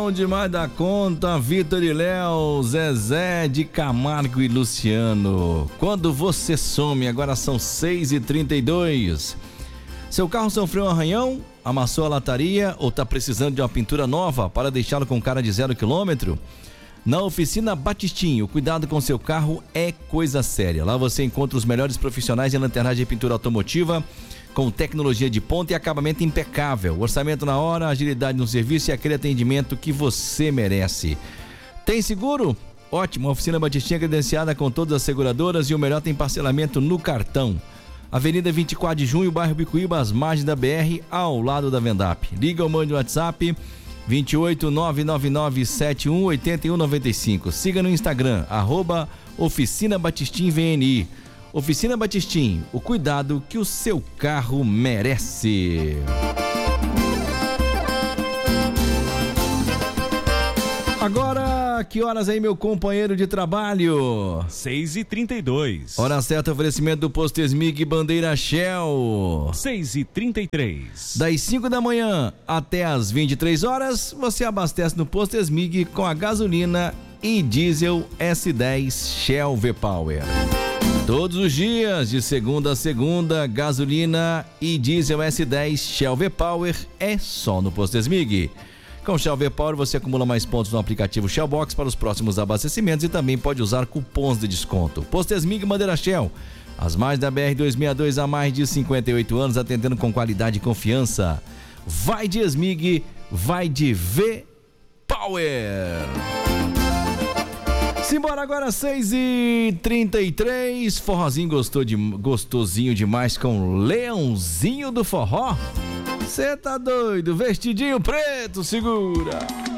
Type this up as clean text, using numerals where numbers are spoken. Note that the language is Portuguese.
bom demais da conta, Vitor e Léo, Zezé de Camargo e Luciano. Quando você some, agora são 6h32. Seu carro sofreu um arranhão, amassou a lataria ou tá precisando de uma pintura nova para deixá-lo com cara de 0 km? Na Oficina Batistinho, cuidado com seu carro é coisa séria. Lá você encontra os melhores profissionais em lanternagem e pintura automotiva, com tecnologia de ponta e acabamento impecável. Orçamento na hora, agilidade no serviço e aquele atendimento que você merece. Tem seguro? Ótimo, a Oficina Batistinha é credenciada com todas as seguradoras e o melhor tem parcelamento no cartão. Avenida 24 de Junho, bairro Bicuíba, às margens da BR, ao lado da Vendap. Liga ou mande o WhatsApp 28 999 71 81 95. Siga no Instagram, @Oficina Batistim VNI. Oficina Batistim, o cuidado que o seu carro merece. Agora, que horas aí, meu companheiro de trabalho? 6h32. Hora certa, oferecimento do Posto Esmig Bandeira Shell. 6h33. Das 5 da manhã até as 23 horas, você abastece no Posto Esmig com a gasolina e diesel S10 Shell V-Power. Todos os dias, de segunda a segunda, gasolina e diesel S10 Shell V-Power é só no Posto Esmig. Com Shell V-Power você acumula mais pontos no aplicativo Shellbox para os próximos abastecimentos e também pode usar cupons de desconto. Posto Esmig Bandeira Shell, as mais da BR-262 há mais de 58 anos, atendendo com qualidade e confiança. Vai de Esmig, vai de V-Power. Simbora agora, 6h33, forrozinho gostosinho demais com Leãozinho do Forró. Cê tá doido, vestidinho preto, segura.